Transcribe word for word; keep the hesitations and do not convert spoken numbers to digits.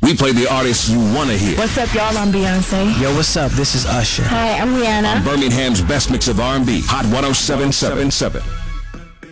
We play the artists you want to hear. What's up, y'all? I'm Beyonce. Yo, what's up? This is Usher. Hi, I'm Rihanna. Birmingham's best mix of R and B. Hot one oh seven point seven.